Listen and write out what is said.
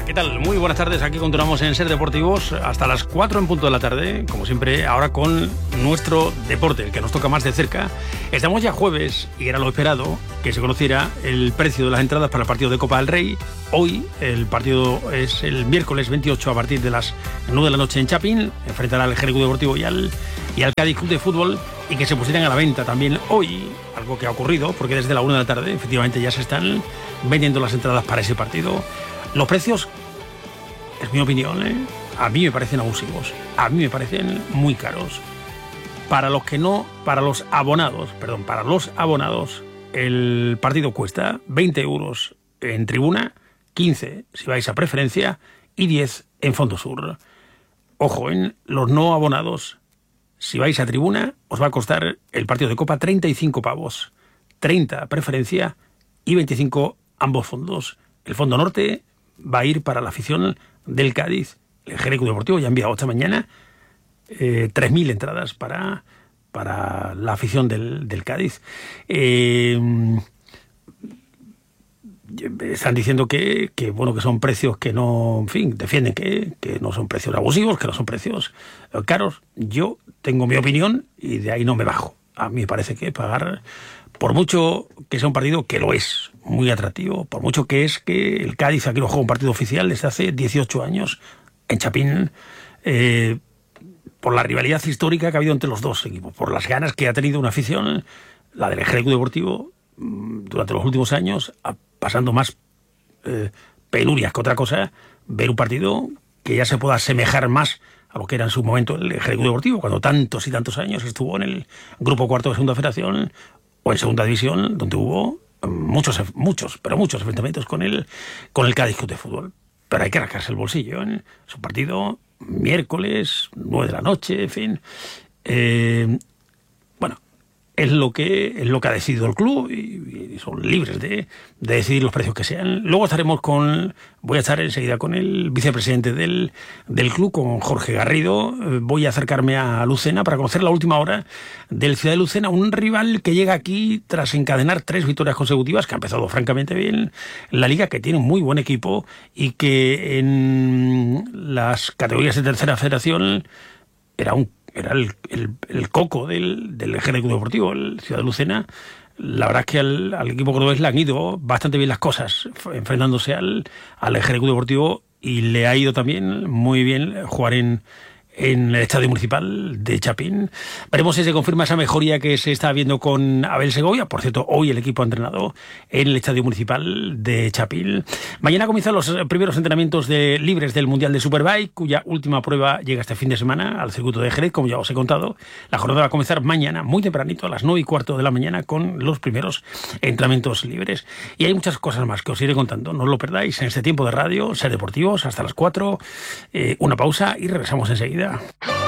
Hola, ¿qué tal? Muy buenas tardes, aquí continuamos en Ser Deportivos hasta las 4 en punto de la tarde, como siempre, ahora con nuestro deporte, el que nos toca más de cerca. Estamos ya jueves y era lo esperado que se conociera el precio de las entradas para el partido de Copa del Rey. Hoy el partido es el miércoles 28 a partir de las 9 de la noche en Chapín, enfrentará al Jerez Deportivo y al Cádiz Club de Fútbol, y que se pusieran a la venta también hoy, algo que ha ocurrido, porque desde la 1 de la tarde efectivamente ya se están vendiendo las entradas para ese partido. Los precios, es mi opinión, a mí me parecen abusivos, a mí me parecen muy caros. Para los abonados, el partido cuesta 20 euros en tribuna, 15 si vais a preferencia y 10 en Fondo Sur. Ojo, en los no abonados, si vais a tribuna, os va a costar el partido de Copa 35 pavos, 30 preferencia y 25 ambos fondos. El Fondo Norte va a ir para la afición del Cádiz. El Jerez Deportivo ya ha enviado esta mañana 3.000 entradas para la afición del Cádiz. Están diciendo que son precios que no, en fin, defienden que no son precios abusivos, que no son precios caros. Yo tengo mi opinión y de ahí no me bajo. A mí me parece que pagar, por mucho que sea un partido que lo es, muy atractivo, por mucho que es que el Cádiz aquí lo juega un partido oficial desde hace 18 años en Chapín, por la rivalidad histórica que ha habido entre los dos equipos, por las ganas que ha tenido una afición, la del Jerez Deportivo, durante los últimos años, pasando más penurias que otra cosa, ver un partido que ya se pueda asemejar más a lo que era en su momento el Jerez Deportivo, cuando tantos y tantos años estuvo en el grupo cuarto de Segunda Federación o en Segunda División, donde hubo muchos enfrentamientos con el Cádiz Club de Fútbol. Pero hay que rascarse el bolsillo, ¿eh? Es un partido miércoles, 9 de la noche, en fin. Es lo que ha decidido el club y son libres de decidir los precios que sean. Luego voy a estar enseguida con el vicepresidente del club, con Jorge Garrido. Voy a acercarme a Lucena para conocer la última hora del Ciudad de Lucena, un rival que llega aquí tras encadenar 3 victorias consecutivas, que ha empezado francamente bien la liga, que tiene un muy buen equipo y que en las categorías de tercera federación era el coco del Jerez Deportivo, el Ciudad de Lucena. La verdad es que al equipo cordobés le han ido bastante bien las cosas, enfrentándose al Jerez Deportivo, y le ha ido también muy bien jugar en el Estadio Municipal de Chapín. Veremos si se confirma esa mejoría que se está viendo con Abel Segovia. Por cierto, hoy el equipo ha entrenado en el Estadio Municipal de Chapín. Mañana comienzan los primeros entrenamientos libres del Mundial de Superbike, cuya última prueba llega este fin de semana al circuito de Jerez, como ya os he contado. La jornada va a comenzar mañana, muy tempranito, a las 9:15 de la mañana, con los primeros entrenamientos libres. Y hay muchas cosas más que os iré contando. No os lo perdáis en este tiempo de radio, Ser Deportivos, hasta las 4. Una pausa y regresamos enseguida.